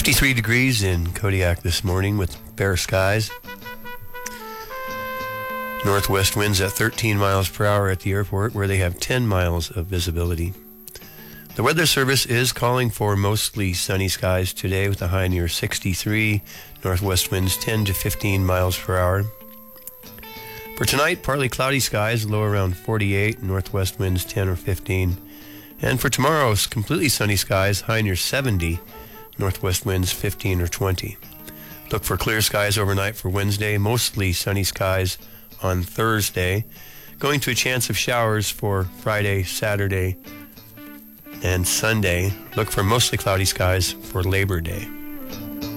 53 degrees in Kodiak this morning with fair skies. Northwest winds at 13 miles per hour at the airport, where they have 10 miles of visibility. The Weather Service is calling for mostly sunny skies today with a high near 63. Northwest winds 10 to 15 miles per hour. For tonight, partly cloudy skies, low around 48. Northwest winds 10 or 15. And for tomorrow, completely sunny skies, high near 70. Northwest winds 15 or 20. Look for clear skies overnight for Wednesday, mostly sunny skies on Thursday. Going to a chance of showers for Friday, Saturday, and Sunday. Look for mostly cloudy skies for Labor Day.